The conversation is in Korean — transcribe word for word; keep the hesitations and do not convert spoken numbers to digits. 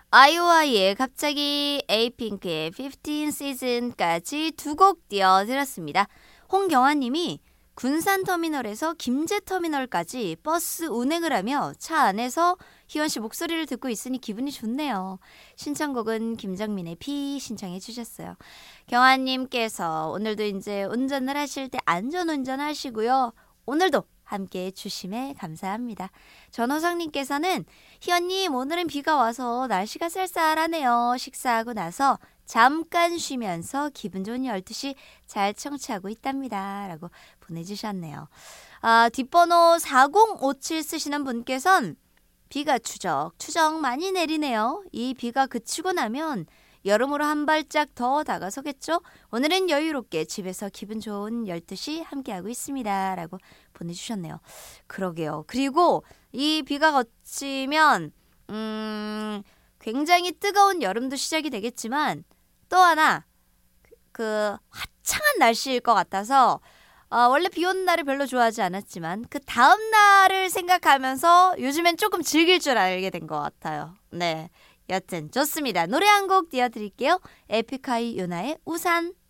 아이오아이의 갑자기, 에이핑크의 십오 시즌까지 두 곡 띄워드렸습니다. 홍경아님이 군산터미널에서 김제터미널까지 버스 운행을 하며 차 안에서 희원씨 목소리를 듣고 있으니 기분이 좋네요. 신청곡은 김정민의 피 신청해 주셨어요. 경아님께서 오늘도 이제 운전을 하실 때 안전운전 하시고요. 오늘도 함께해 주심에 감사합니다. 전호성님께서는 희원님 오늘은 비가 와서 날씨가 쌀쌀하네요. 식사하고 나서 잠깐 쉬면서 기분 좋은 열두 시 잘 청취하고 있답니다. 라고 보내주셨네요. 아, 뒷번호 사공오칠 쓰시는 분께서는 비가 추적 추적 많이 내리네요. 이 비가 그치고 나면 여름으로 한 발짝 더 다가서겠죠? 오늘은 여유롭게 집에서 기분 좋은 열두 시 함께하고 있습니다. 라고 보내주셨네요. 그러게요. 그리고 이 비가 그치면 음, 굉장히 뜨거운 여름도 시작이 되겠지만 또 하나 그 화창한 날씨일 것 같아서 어, 원래 비 오는 날을 별로 좋아하지 않았지만 그 다음 날을 생각하면서 요즘엔 조금 즐길 줄 알게 된 것 같아요. 네, 여튼 좋습니다. 노래 한 곡 띄워드릴게요. 에픽하이 유나의 우산.